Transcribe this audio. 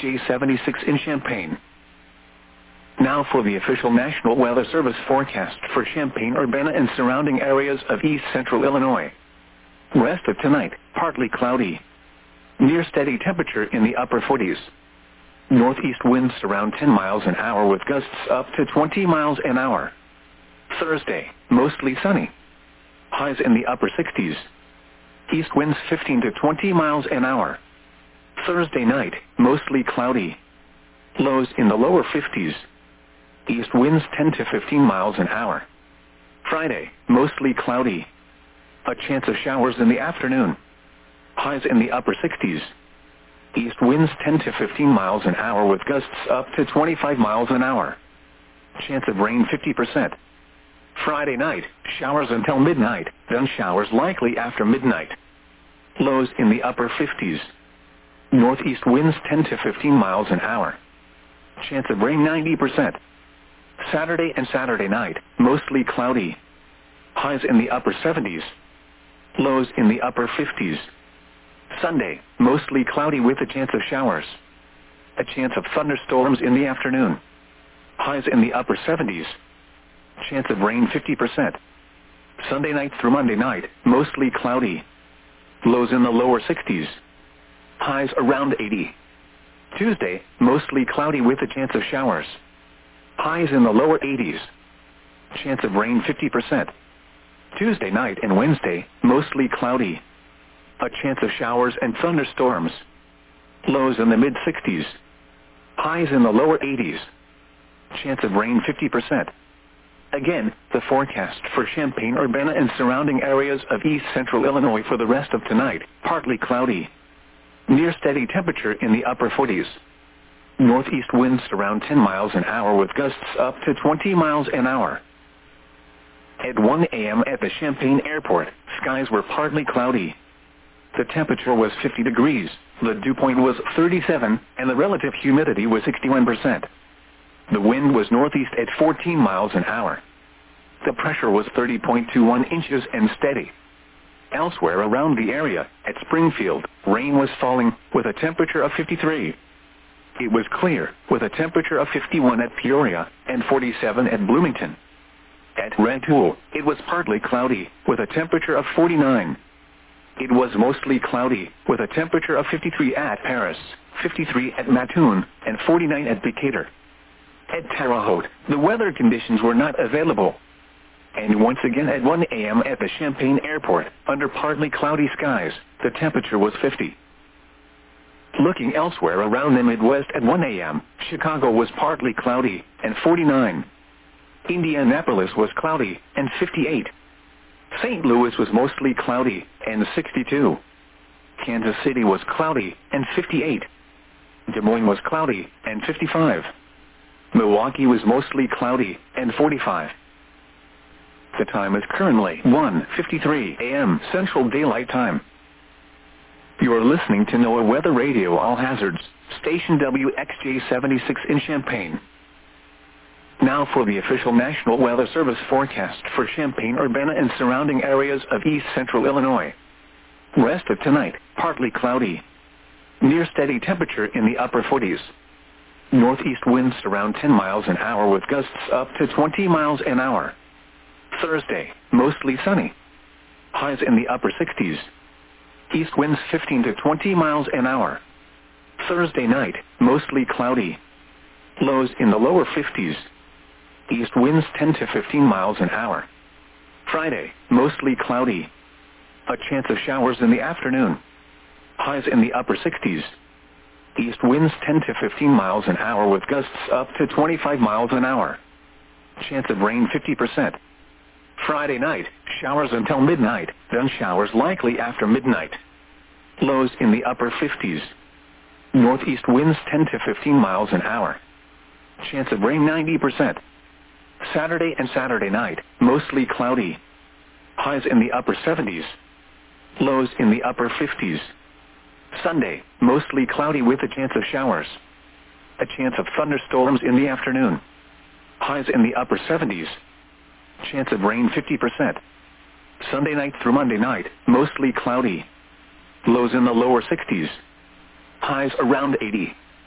XJ76 in Champaign. Now for the official National Weather Service forecast for Champaign-Urbana and surrounding areas of east central Illinois. Rest of tonight, partly cloudy. Near steady temperature in the upper 40s. Northeast winds around 10 miles an hour with gusts up to 20 miles an hour. Thursday, mostly sunny. Highs in the upper 60s. East winds 15 to 20 miles an hour. Thursday night, mostly cloudy. Lows in the lower 50s. East winds 10 to 15 miles an hour. Friday, mostly cloudy. A chance of showers in the afternoon. Highs in the upper 60s. East winds 10 to 15 miles an hour with gusts up to 25 miles an hour. Chance of rain 50%. Friday night, showers until midnight, then showers likely after midnight. Lows in the upper 50s. Northeast winds 10 to 15 miles an hour. Chance of rain 90%. Saturday and Saturday night, mostly cloudy. Highs in the upper 70s. Lows in the upper 50s. Sunday, mostly cloudy with a chance of showers. A chance of thunderstorms in the afternoon. Highs in the upper 70s. Chance of rain 50%. Sunday night through Monday night, mostly cloudy. Lows in the lower 60s. Highs around 80. Tuesday, mostly cloudy with a chance of showers. Highs in the lower 80s. Chance of rain 50%. Tuesday night and Wednesday, mostly cloudy. A chance of showers and thunderstorms. Lows in the mid-60s. Highs in the lower 80s. Chance of rain 50%. Again, the forecast for Champaign-Urbana and surrounding areas of east central Illinois for the rest of tonight, partly cloudy. Near steady temperature in the upper 40s. Northeast winds around 10 miles an hour with gusts up to 20 miles an hour. At 1 a.m. at the Champaign Airport, skies were partly cloudy. The temperature was 50 degrees, the dew point was 37, and the relative humidity was 61%. The wind was northeast at 14 miles an hour. The pressure was 30.21 inches and steady. Elsewhere around the area, at Springfield, rain was falling with a temperature of 53. It was clear, with a temperature of 51 at Peoria and 47 at Bloomington. At Rantoul, it was partly cloudy, with a temperature of 49. It was mostly cloudy, with a temperature of 53 at Paris, 53 at Mattoon, and 49 at Decatur. At Terre Haute, the weather conditions were not available. And once again at 1 a.m. at the Champaign Airport, under partly cloudy skies, the temperature was 50. Looking elsewhere around the Midwest at 1 a.m., Chicago was partly cloudy, and 49. Indianapolis was cloudy, and 58. St. Louis was mostly cloudy, and 62. Kansas City was cloudy, and 58. Des Moines was cloudy, and 55. Milwaukee was mostly cloudy, and 45. The time is currently 1:53 a.m. Central Daylight Time. You are listening to NOAA Weather Radio All Hazards, station WXJ76 in Champaign. Now for the official National Weather Service forecast for Champaign-Urbana and surrounding areas of east central Illinois. Rest of tonight, partly cloudy. Near steady temperature in the upper 40s. Northeast winds around 10 miles an hour with gusts up to 20 miles an hour. Thursday, mostly sunny. Highs in the upper 60s. East winds 15 to 20 miles an hour. Thursday night, mostly cloudy. Lows in the lower 50s. East winds 10 to 15 miles an hour. Friday, mostly cloudy. A chance of showers in the afternoon. Highs in the upper 60s. East winds 10 to 15 miles an hour with gusts up to 25 miles an hour. Chance of rain 50%. Friday night, showers until midnight, then showers likely after midnight. Lows in the upper 50s. Northeast winds 10 to 15 miles an hour. Chance of rain 90%. Saturday and Saturday night, mostly cloudy. Highs in the upper 70s. Lows in the upper 50s. Sunday, mostly cloudy with a chance of showers. A chance of thunderstorms in the afternoon. Highs in the upper 70s. Chance of rain 50%. Sunday night through Monday night, mostly cloudy. Lows in the lower 60s. Highs around 80.